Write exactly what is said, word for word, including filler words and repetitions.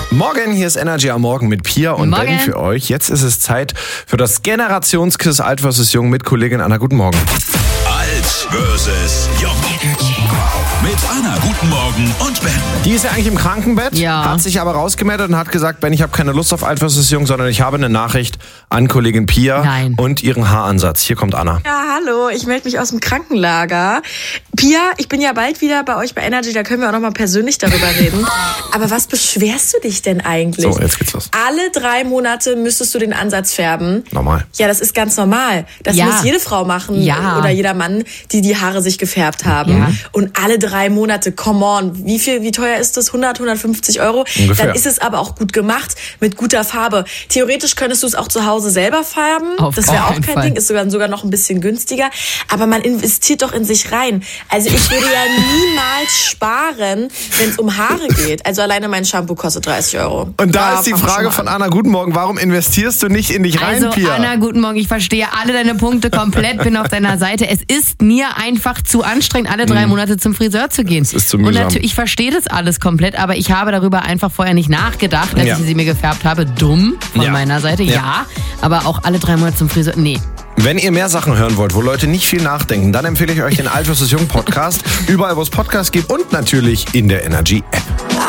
Morgen, hier ist Energy am Morgen mit Pia und Morgen. Ben für euch. Jetzt ist es Zeit für das Generationsquiz Alt versus Jung mit Kollegin Anna. Guten Morgen. Alt versus Jung. Mit Anna, guten Morgen und Ben. Die ist ja eigentlich im Krankenbett, Ja. hat sich aber rausgemeldet und hat gesagt, Ben, ich habe keine Lust auf Alt versus Jung, sondern ich habe eine Nachricht an Kollegin Pia Nein. und ihren Haaransatz. Hier kommt Anna. Ja, hallo, ich melde mich aus dem Krankenlager. Pia, ich bin ja bald wieder bei euch bei Energy, da können wir auch noch mal persönlich darüber reden. Aber was beschwerst du dich denn eigentlich? So, jetzt geht's los. Alle drei Monate müsstest du den Ansatz färben. Normal. Ja, das ist ganz normal. Das Ja. muss jede Frau machen Ja. oder jeder Mann, die die Haare sich gefärbt haben. Ja. Und alle drei Monate, come on, wie viel, wie teuer ist das? hundert, hundertfünfzig Euro? Ungefähr. Dann ist es aber auch gut gemacht, mit guter Farbe. Theoretisch könntest du es auch zu Hause selber färben. Auf Das wäre auch keinen kein Fall. Ding, ist sogar, sogar noch ein bisschen günstiger. Aber man investiert doch in sich rein. Also ich würde ja niemals sparen, wenn es um Haare geht. Also alleine mein Shampoo kostet dreißig Euro. Und da Ja, ist die fangen wir Frage schon von mal an. Anna. Guten Morgen. Warum investierst du nicht in dich rein, Also Pia? Anna, guten Morgen. Ich verstehe alle deine Punkte komplett, bin auf deiner Seite. Es ist mir einfach zu anstrengend, alle drei Monate zum Friseur zu gehen. ist zu Und mühsam. natürlich, ich verstehe das alles komplett, aber ich habe darüber einfach vorher nicht nachgedacht, als Ja. ich sie mir gefärbt habe. Dumm von Ja. meiner Seite, Ja. ja. Aber auch alle drei Monate zum Friseur, nee. Wenn ihr mehr Sachen hören wollt, wo Leute nicht viel nachdenken, dann empfehle ich euch den Alt versus Jung Podcast. Überall, wo es Podcasts gibt und natürlich in der Energy App.